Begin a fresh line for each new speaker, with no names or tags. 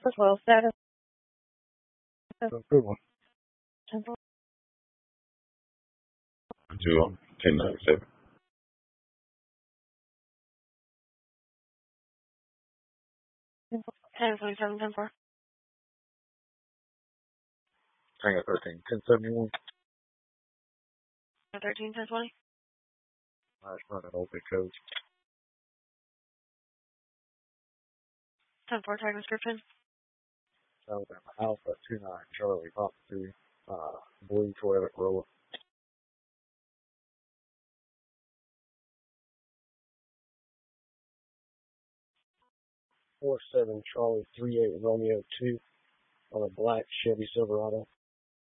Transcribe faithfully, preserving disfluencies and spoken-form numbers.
Well, status.
Good one.
Two on ten ninety-seven.
ten twenty-seven, ten four.
Tango thirteen, ten seventy-one.
thirteen, ten twenty.
Nice running, old big coach.
ten four, tag description.
Alabama Alpha two nine Charlie Pop two, uh, blue Toyota Corolla. four seven Charlie three eight Romeo two on a black Chevy Silverado.